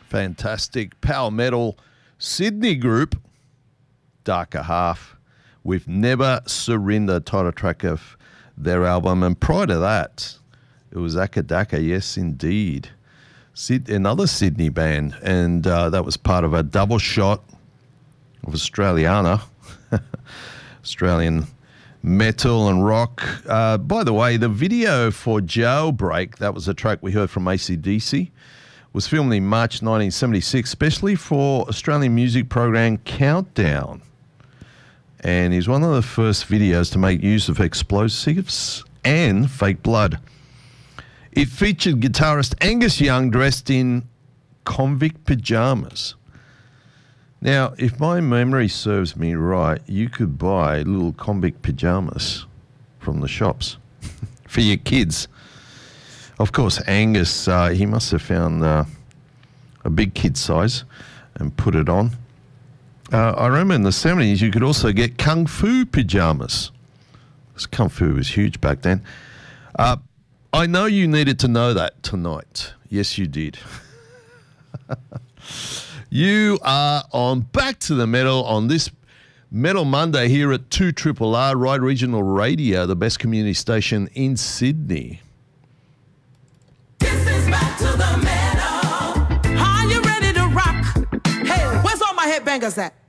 Fantastic power metal Sydney group, Darker Half, with Never Surrender, title track of their album. And prior to that, it was Akadaka, yes, indeed. Another Sydney band, and that was part of a double shot of Australiana, Australian metal and rock. By the way, the video for Jailbreak, that was a track we heard from AC/DC, was filmed in March 1976, especially for Australian music program Countdown. And is one of the first videos to make use of explosives and fake blood. It featured guitarist Angus Young dressed in convict pajamas. Now, if my memory serves me right, you could buy little convict pajamas from the shops for your kids. Of course, Angus, he must have found a big kid size and put it on. I remember in the 70s, you could also get Kung Fu pajamas. Because Kung Fu was huge back then. I know you needed to know that tonight. Yes, you did. You are on Back to the Metal on this Metal Monday here at 2RRR, Ride Regional Radio, the best community station in Sydney. This is Back to the Metal. Are you ready to rock? Hey, where's all my headbangers at?